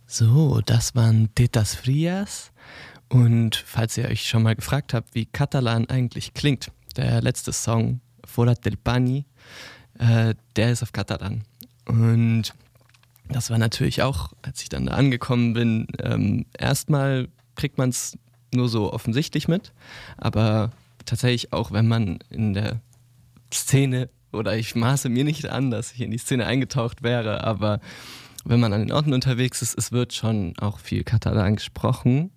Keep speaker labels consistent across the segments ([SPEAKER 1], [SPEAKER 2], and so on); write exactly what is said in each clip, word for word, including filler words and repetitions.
[SPEAKER 1] So, das waren Tetas Frias. Und falls ihr euch schon mal gefragt habt, wie Katalan eigentlich klingt, der letzte Song, Fora del Pani, äh, der ist auf Katalan. Und das war natürlich auch, als ich dann da angekommen bin, ähm, erstmal kriegt man es nur so offensichtlich mit, aber tatsächlich auch, wenn man in der Szene, oder ich maße mir nicht an, dass ich in die Szene eingetaucht wäre, aber wenn man an den Orten unterwegs ist, es wird schon auch viel Katalan gesprochen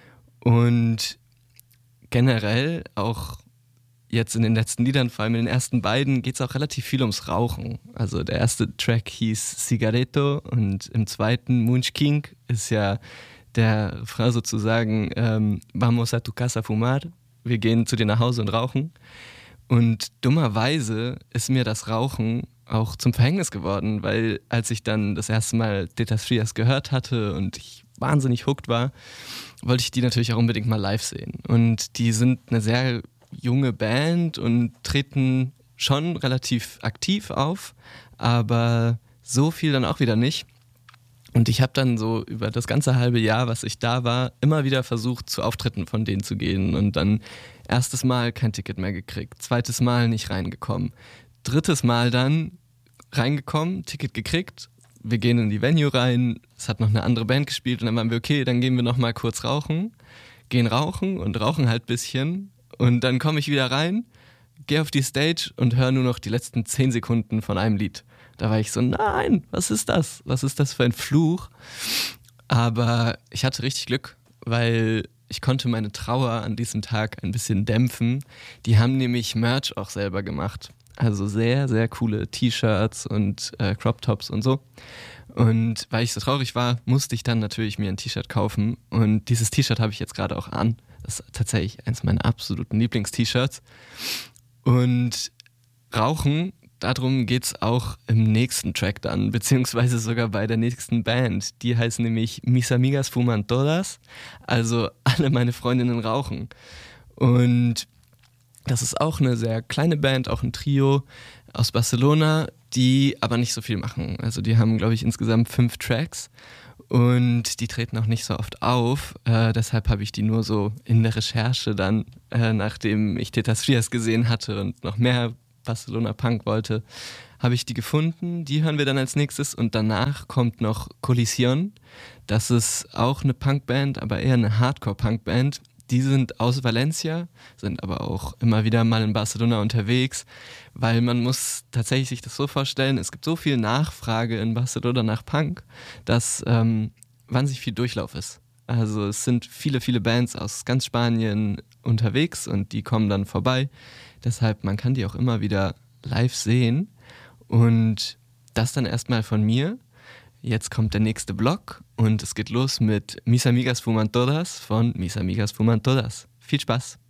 [SPEAKER 1] und generell auch jetzt in den letzten Liedern, vor allem in den ersten beiden, geht es auch relativ viel ums Rauchen. Also der erste Track hieß Cigaretto und im zweiten Munch King ist ja der Refrain sozusagen ähm, Vamos a tu casa a fumar, wir gehen zu dir nach Hause und rauchen. Und dummerweise ist mir das Rauchen auch zum Verhängnis geworden, weil als ich dann das erste Mal Tetas Frias gehört hatte und ich wahnsinnig hooked war, wollte ich die natürlich auch unbedingt mal live sehen. Und die sind eine sehr junge Band und treten schon relativ aktiv auf, aber so viel dann auch wieder nicht. Und ich habe dann so über das ganze halbe Jahr, was ich da war, immer wieder versucht, zu Auftritten von denen zu gehen. Und dann erstes Mal kein Ticket mehr gekriegt, zweites Mal nicht reingekommen, drittes Mal dann reingekommen, Ticket gekriegt, wir gehen in die Venue rein, es hat noch eine andere Band gespielt und dann waren wir, okay, dann gehen wir noch mal kurz rauchen, gehen rauchen und rauchen halt ein bisschen und dann komme ich wieder rein, gehe auf die Stage und höre nur noch die letzten zehn Sekunden von einem Lied. Da war ich so, nein, was ist das? Was ist das für ein Fluch? Aber ich hatte richtig Glück, weil ich konnte meine Trauer an diesem Tag ein bisschen dämpfen. Die haben nämlich Merch auch selber gemacht. Also sehr, sehr coole T-Shirts und äh, Crop-Tops und so. Und weil ich so traurig war, musste ich dann natürlich mir ein T-Shirt kaufen. Und dieses T-Shirt habe ich jetzt gerade auch an. Das ist tatsächlich eines meiner absoluten Lieblings-T-Shirts. Und Rauchen, darum geht's auch im nächsten Track dann, beziehungsweise sogar bei der nächsten Band. Die heißt nämlich Mis Amigas Fuman Todas, also alle meine Freundinnen rauchen. Und das ist auch eine sehr kleine Band, auch ein Trio aus Barcelona, die aber nicht so viel machen. Also die haben, glaube ich, insgesamt fünf Tracks und die treten auch nicht so oft auf. Äh, deshalb habe ich die nur so in der Recherche dann, äh, nachdem ich Tetas Frias gesehen hatte und noch mehr Barcelona Punk wollte, habe ich die gefunden. Die hören wir dann als nächstes und danach kommt noch Collision. Das ist auch eine Punkband, aber eher eine Hardcore-Punkband. Die sind aus Valencia, sind aber auch immer wieder mal in Barcelona unterwegs, weil man muss tatsächlich sich das so vorstellen, es gibt so viel Nachfrage in Barcelona nach Punk, dass ähm, wahnsinnig viel Durchlauf ist. Also es sind viele, viele Bands aus ganz Spanien unterwegs und die kommen dann vorbei. Deshalb, man kann die auch immer wieder live sehen. Und das dann erstmal von mir. Jetzt kommt der nächste Block und es geht los mit Mis Amigas Fuman Todas von Mis Amigas Fuman Todas. Viel Spaß!